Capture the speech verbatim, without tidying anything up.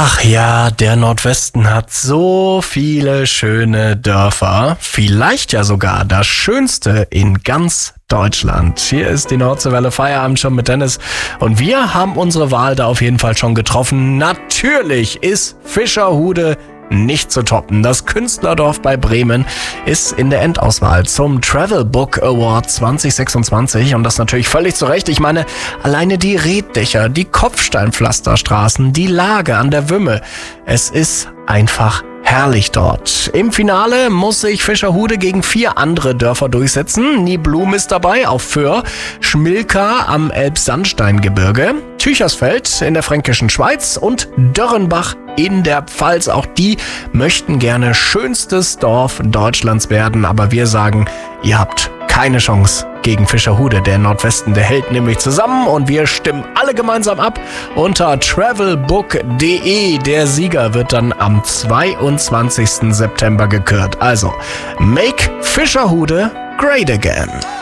Ach ja, der Nordwesten hat so viele schöne Dörfer. Vielleicht ja sogar das schönste in ganz Deutschland. Hier ist die Nordseewelle Feierabend schon mit Dennis. Und wir haben unsere Wahl da auf jeden Fall schon getroffen. Natürlich ist Fischerhude nicht zu toppen. Das Künstlerdorf bei Bremen ist in der Endauswahl zum Travel Book Award zwanzig sechsundzwanzig und das natürlich völlig zu Recht. Ich meine, alleine die Reetdächer, die Kopfsteinpflasterstraßen, die Lage an der Wümme. Es ist einfach herrlich dort. Im Finale muss sich Fischerhude gegen vier andere Dörfer durchsetzen. Niblum ist dabei auf Föhr, Schmilka am Elbsandsteingebirge, Tüchersfeld in der fränkischen Schweiz und Dörrenbach in der Pfalz. Auch die möchten gerne schönstes Dorf Deutschlands werden, aber wir sagen, ihr habt keine Chance gegen Fischerhude. Der Nordwesten, der hält nämlich zusammen und wir stimmen alle gemeinsam ab unter travelbook punkt de. Der Sieger wird dann am zweiundzwanzigsten September gekürt. Also, make Fischerhude great again.